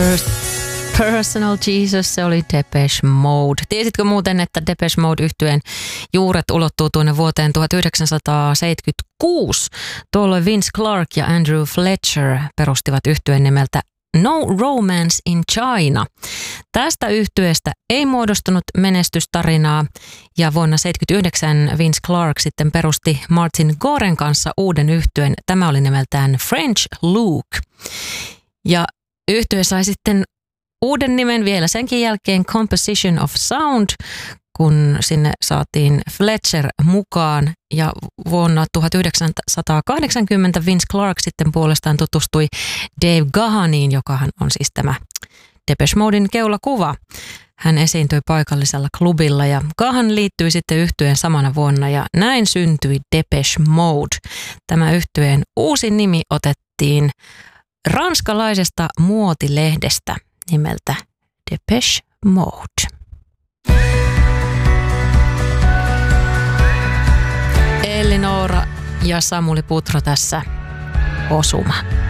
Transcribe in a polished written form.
Personal Jesus, se oli Depeche Mode. Tiesitkö muuten, että Depeche Mode-yhtyeen juuret ulottuu tuonne vuoteen 1976? Tuolloin Vince Clarke ja Andrew Fletcher perustivat yhtyeen nimeltä No Romance in China. Tästä yhtyeestä ei muodostunut menestystarinaa ja vuonna 1979 Vince Clarke sitten perusti Martin Goren kanssa uuden yhtyeen. Tämä oli nimeltään French Luke. Ja yhtye sai sitten uuden nimen vielä senkin jälkeen Composition of Sound, kun sinne saatiin Fletcher mukaan. Ja vuonna 1980 Vince Clarke sitten puolestaan tutustui Dave Gahaniin, jokahan on siis tämä Depeche Moden keulakuva. Hän esiintyi paikallisella klubilla ja Gahan liittyi sitten yhtyeen samana vuonna ja näin syntyi Depeche Mode. Tämä yhtyeen uusi nimi otettiin ranskalaisesta muotilehdestä nimeltä Depeche Mode. Elli Noora ja Samuli Putro tässä Osuma.